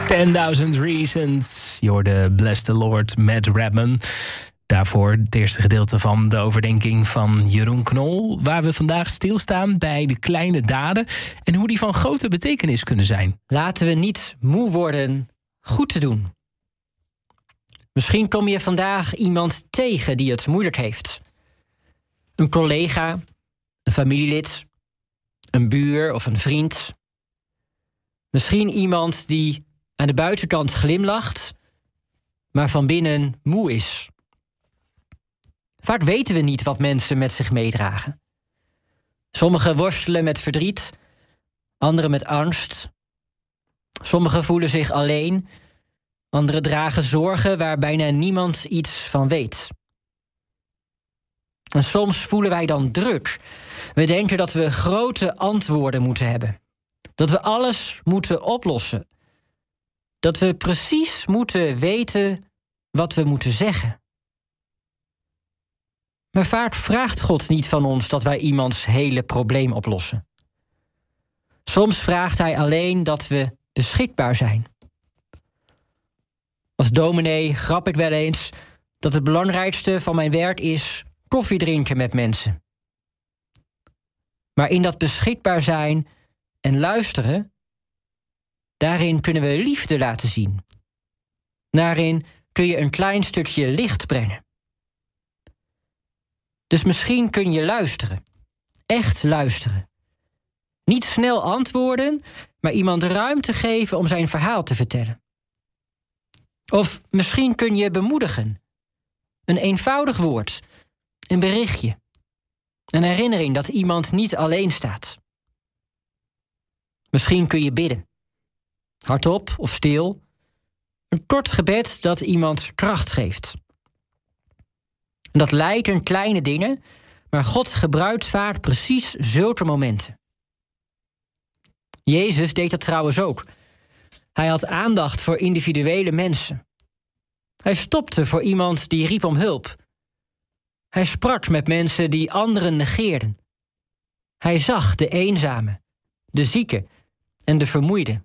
10.000 Reasons. Je hoorde Bless the Lord, Matt Redman. Daarvoor het eerste gedeelte van de overdenking van Jeroen Knol, waar we vandaag stilstaan bij de kleine daden en hoe die van grote betekenis kunnen zijn. Laten we niet moe worden goed te doen. Misschien kom je vandaag iemand tegen die het moeilijk heeft. Een collega, een familielid, een buur of een vriend. Misschien iemand die aan de buitenkant glimlacht, maar van binnen moe is. Vaak weten we niet wat mensen met zich meedragen. Sommigen worstelen met verdriet, anderen met angst. Sommigen voelen zich alleen, anderen dragen zorgen waar bijna niemand iets van weet. En soms voelen wij dan druk. We denken dat we grote antwoorden moeten hebben. Dat we alles moeten oplossen. Dat we precies moeten weten wat we moeten zeggen. Maar vaak vraagt God niet van ons dat wij iemands hele probleem oplossen. Soms vraagt Hij alleen dat we beschikbaar zijn. Als dominee grap ik wel eens dat het belangrijkste van mijn werk is koffie drinken met mensen. Maar in dat beschikbaar zijn en luisteren, daarin kunnen we liefde laten zien. Daarin kun je een klein stukje licht brengen. Dus misschien kun je luisteren. Echt luisteren. Niet snel antwoorden, maar iemand ruimte geven om zijn verhaal te vertellen. Of misschien kun je bemoedigen. Een eenvoudig woord. Een berichtje. Een herinnering dat iemand niet alleen staat. Misschien kun je bidden. Hardop of stil. Een kort gebed dat iemand kracht geeft. En dat lijken kleine dingen, maar God gebruikt vaak precies zulke momenten. Jezus deed dat trouwens ook. Hij had aandacht voor individuele mensen. Hij stopte voor iemand die riep om hulp. Hij sprak met mensen die anderen negeerden. Hij zag de eenzame, de zieke en de vermoeide.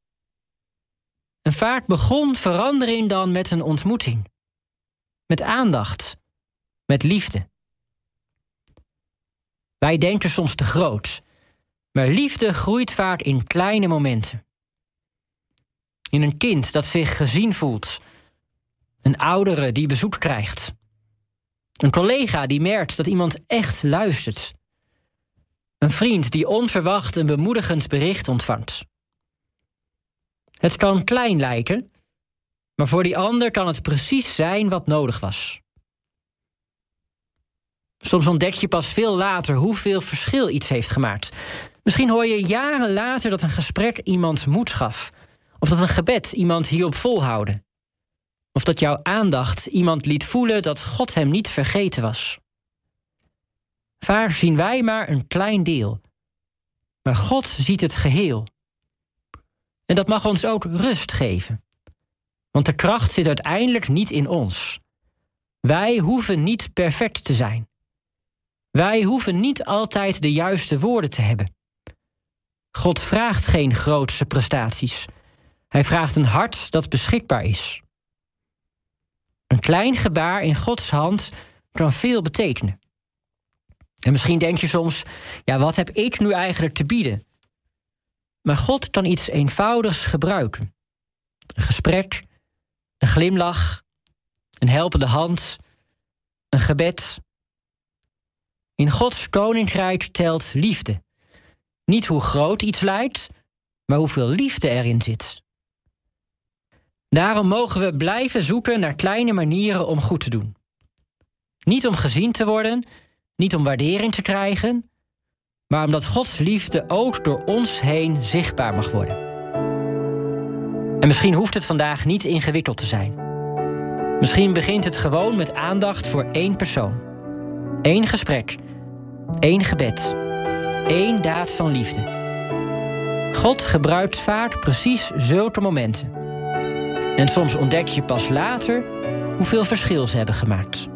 En vaak begon verandering dan met een ontmoeting. Met aandacht. Met liefde. Wij denken soms te groot. Maar liefde groeit vaak in kleine momenten. In een kind dat zich gezien voelt. Een oudere die bezoek krijgt. Een collega die merkt dat iemand echt luistert. Een vriend die onverwacht een bemoedigend bericht ontvangt. Het kan klein lijken, maar voor die ander kan het precies zijn wat nodig was. Soms ontdek je pas veel later hoeveel verschil iets heeft gemaakt. Misschien hoor je jaren later dat een gesprek iemand moed gaf. Of dat een gebed iemand hielp volhouden. Of dat jouw aandacht iemand liet voelen dat God hem niet vergeten was. Vaak zien wij maar een klein deel. Maar God ziet het geheel. En dat mag ons ook rust geven. Want de kracht zit uiteindelijk niet in ons. Wij hoeven niet perfect te zijn. Wij hoeven niet altijd de juiste woorden te hebben. God vraagt geen grootse prestaties. Hij vraagt een hart dat beschikbaar is. Een klein gebaar in Gods hand kan veel betekenen. En misschien denk je soms, ja, wat heb ik nu eigenlijk te bieden? Maar God kan iets eenvoudigs gebruiken. Een gesprek, een glimlach, een helpende hand, een gebed. In Gods koninkrijk telt liefde. Niet hoe groot iets lijkt, maar hoeveel liefde erin zit. Daarom mogen we blijven zoeken naar kleine manieren om goed te doen. Niet om gezien te worden, niet om waardering te krijgen, maar omdat Gods liefde ook door ons heen zichtbaar mag worden. En misschien hoeft het vandaag niet ingewikkeld te zijn. Misschien begint het gewoon met aandacht voor één persoon. 1 gesprek, 1 gebed, 1 daad van liefde. God gebruikt vaak precies zulke momenten. En soms ontdek je pas later hoeveel verschil ze hebben gemaakt.